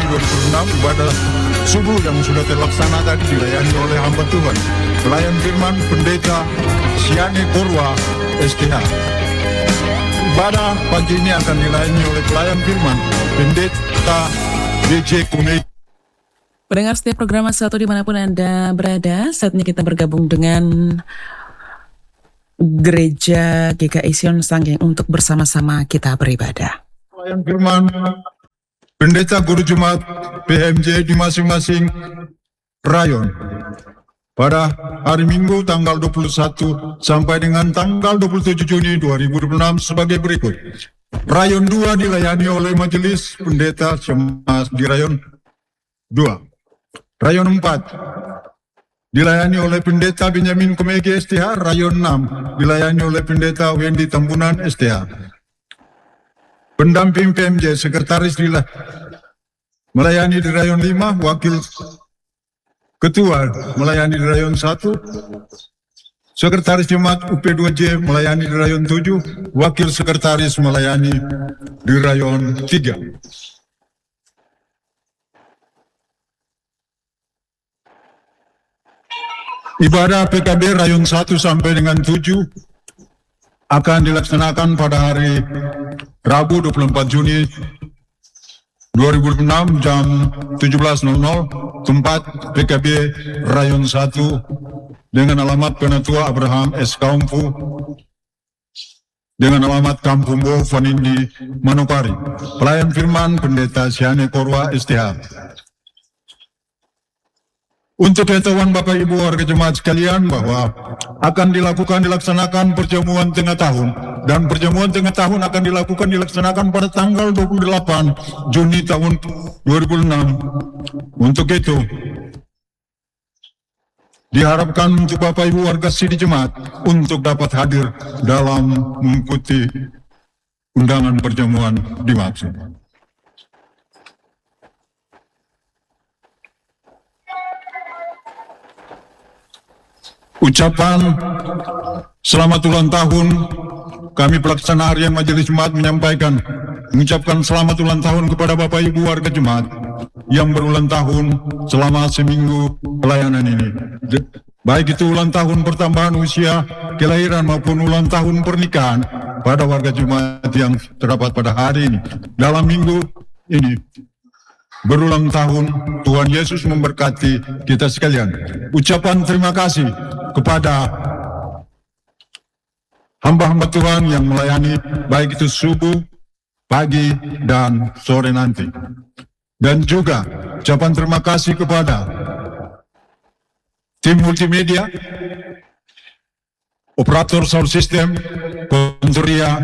2006, ibadah subuh yang sudah terlaksana tadi dilayani oleh hamba Tuhan, pelayan firman Pendeta Siane Korwa STH. Ibadah pagi ini akan dilayani oleh pelayan firman Pendeta DJ Kume. Pendengar setiap program satu dimanapun Anda berada, saat ini kita bergabung dengan Gereja GKI Sion Sanggeng untuk bersama-sama kita beribadah. Pelayan firman Pendeta Guru Jemaat PMJ di masing-masing rayon pada hari Minggu tanggal 21 sampai dengan tanggal 27 Juni 2026 sebagai berikut. Rayon 2 dilayani oleh Majelis Pendeta Jemaat di rayon 2. Rayon 4 dilayani oleh Pendeta Benjamin Kumege STH. Rayon 6 dilayani oleh Pendeta Wendy Tambunan STH. Pendamping PMJ Sekretaris melayani di rayon 5, Wakil Ketua melayani di rayon 1, Sekretaris Jemaat UP2J melayani di rayon 7, Wakil Sekretaris melayani di rayon 3. Ibadah PKB rayon 1 sampai dengan 7 akan dilaksanakan pada hari Rabu 24 Juni 2006 jam 17.00, tempat PKB Rayon 1 dengan alamat Penatua Abraham S. Kaumpu dengan alamat Kampung Bo Vanindi Manokwari. Pelayan firman Pendeta Siane Korwa STH. Untuk pengetahuan Bapak Ibu warga jemaat sekalian bahwa akan dilaksanakan perjamuan tengah tahun, dan perjamuan tengah tahun akan dilaksanakan pada tanggal 28 Juni tahun 2006. Untuk itu diharapkan untuk Bapak Ibu warga sidi jemaat untuk dapat hadir dalam mengikuti undangan perjamuan dimaksud. Ucapan selamat ulang tahun, kami pelaksana harian Majelis Jemaat mengucapkan selamat ulang tahun kepada Bapak Ibu warga jemaat yang berulang tahun selama seminggu pelayanan ini. Baik itu ulang tahun pertambahan usia kelahiran maupun ulang tahun pernikahan pada warga jemaat yang terdapat pada hari ini. Dalam minggu ini berulang tahun, Tuhan Yesus memberkati kita sekalian. Ucapan terima kasih kepada hamba-hamba Tuhan yang melayani baik itu subuh, pagi, dan sore nanti. Dan juga ucapan terima kasih kepada tim multimedia, operator sound system, konsuria,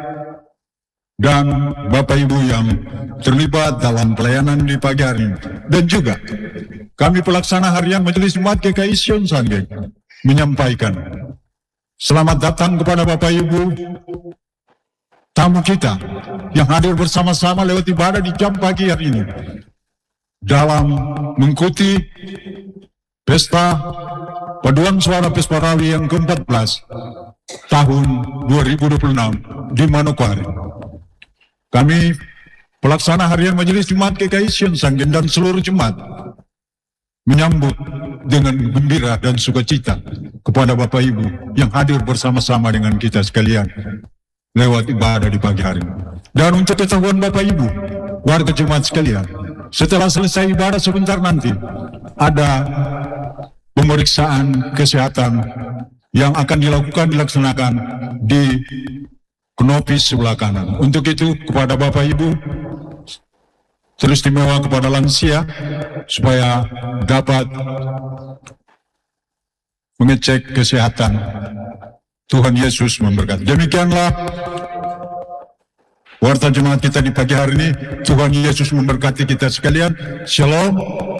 dan Bapak Ibu yang terlibat dalam pelayanan di pagi hari ini. Dan juga kami pelaksana harian Majelis Jemaat GKI Sion Sanggeng menyampaikan selamat datang kepada Bapak Ibu tamu kita yang hadir bersama-sama lewat ibadah di jam pagi hari ini dalam mengikuti pesta paduan suara Pesparawi yang ke-14 tahun 2026 di Manokwari. Kami pelaksana harian Majelis Jemaat GKI Sion Sanggeng dan seluruh jemaat menyambut dengan gembira dan sukacita kepada Bapak Ibu yang hadir bersama-sama dengan kita sekalian lewat ibadah di pagi hari. Dan untuk ketahuan Bapak Ibu warga jemaat sekalian, setelah selesai ibadah sebentar nanti ada pemeriksaan kesehatan yang akan dilaksanakan di Knopis sebelah kanan. Untuk itu kepada Bapak Ibu, teristimewa kepada lansia supaya dapat mengecek kesehatan. Tuhan Yesus memberkati. Demikianlah warta jemaat kita di pagi hari ini. Tuhan Yesus memberkati kita sekalian. Shalom.